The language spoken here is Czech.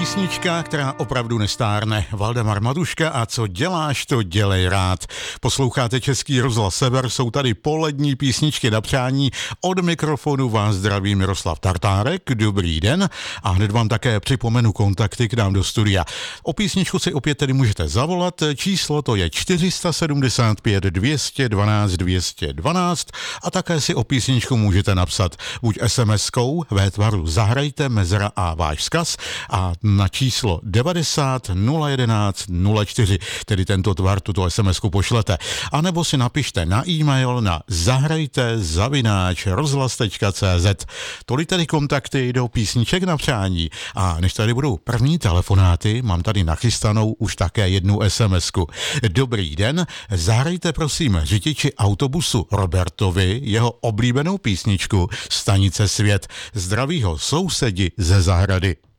Písnička, která opravdu nestárne. Valdemar Matuška a Co děláš, to dělej rád. Posloucháte Český rozhlas Sever, jsou tady polední písničky na přání. Od mikrofonu vás zdraví Miroslav Tartárek, dobrý den. A hned vám také připomenu kontakty k nám do studia. O písničku si opět tedy můžete zavolat, číslo to je 475 212 212 a také si o písničku můžete napsat buď SMS-kou ve tvaru Zahrajte, mezera a váš vzkaz a na číslo 90 011 04, tedy tento tvar, tuto SMS-ku pošlete. A nebo si napište na e-mail na zahrajte@rozhlas.cz. Tolik tedy kontakty do písniček na přání. A než tady budou první telefonáty, mám tady nachystanou už také jednu SMS-ku. Dobrý den, zahrajte prosím řidiči autobusu Robertovi jeho oblíbenou písničku Stanice Svět. Zdraví ho sousedi ze zahrady.